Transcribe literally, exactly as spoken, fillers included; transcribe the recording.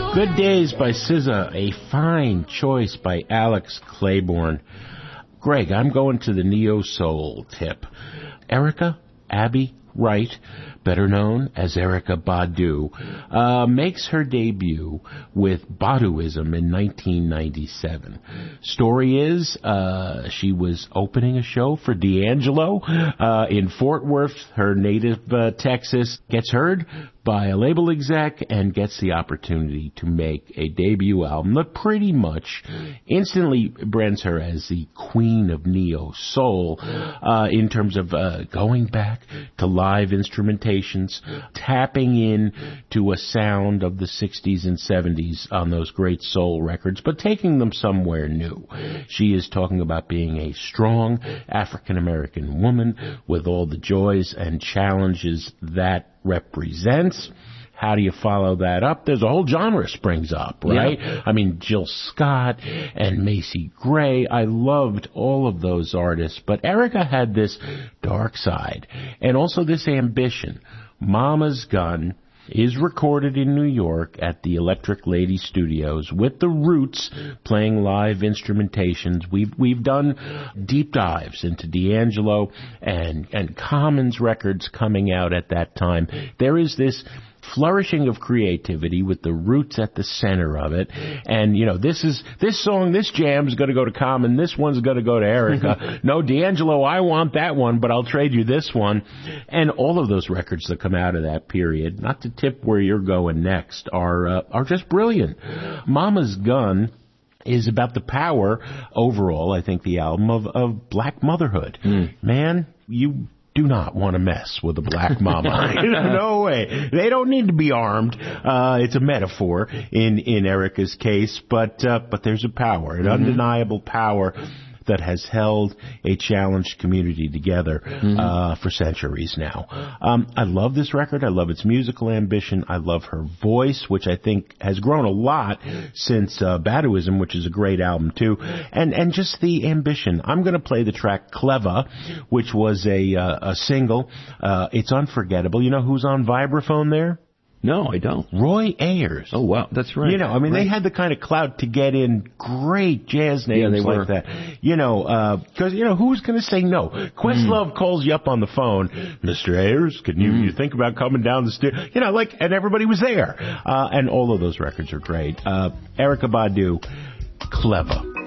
Good Days by S Z A, a fine choice by Alex Claiborne. Greg, I'm going to the neo-soul tip. Erykah Abby Wright, better known as Erykah Badu, uh, makes her debut with Baduizm in nineteen ninety-seven. Story is, uh, she was opening a show for D'Angelo uh, in Fort Worth, her native uh, Texas, gets heard by a label exec and gets the opportunity to make a debut album that pretty much instantly brands her as the queen of neo-soul uh, in terms of uh, going back to live instrumentations, tapping in to a sound of the sixties and seventies on those great soul records, but taking them somewhere new. She is talking about being a strong African-American woman with all the joys and challenges that represents. How do you follow that up? There's a whole genre springs up, right? Yeah. I mean, Jill Scott and Macy Gray. I loved all of those artists, but Erykah had this dark side and also this ambition. Mama's Gun is recorded in New York at the Electric Lady Studios with the Roots playing live instrumentations. We've we've done deep dives into D'Angelo and and Common's records coming out at that time. There is this flourishing of creativity with the Roots at the center of it. And, you know, this is, this song, this jam's going to go to Common, this one's going to go to Erykah. No, D'Angelo, I want that one, but I'll trade you this one. And all of those records that come out of that period, not to tip where you're going next, are, uh, are just brilliant. Mama's Gun is about the power, overall, I think, the album of, of black motherhood. Mm. Man, you do not want to mess with a black mama. No way. They don't need to be armed. Uh, it's a metaphor in, in Erykah's case, but, uh, but there's a power, an mm-hmm. undeniable power that has held a challenged community together mm-hmm. uh, for centuries now. Um, I love this record. I love its musical ambition. I love her voice, which I think has grown a lot since uh, Baduizm, which is a great album too, and and just the ambition. I'm going to play the track Cleva, which was a uh, a single. Uh, it's unforgettable. You know who's on vibraphone there? No, I don't. Roy Ayers. Oh, wow. That's right. You know, I mean, right. they had the kind of clout to get in great jazz names yeah, they like were. that. You know, because, uh, you know, who's going to say no? Questlove mm. calls you up on the phone, Mister Ayers, can you, mm. you think about coming down the stairs? You know, like, and everybody was there. Uh, and all of those records are great. Uh, Erykah Badu, Cleva.